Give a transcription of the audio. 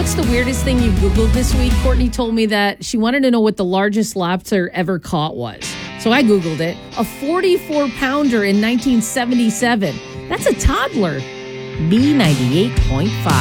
what's the weirdest thing you Googled this week? Courtney told me that she wanted to know what the largest lobster ever caught was. So I Googled it. A 44-pounder in 1977. That's a toddler. B98.5.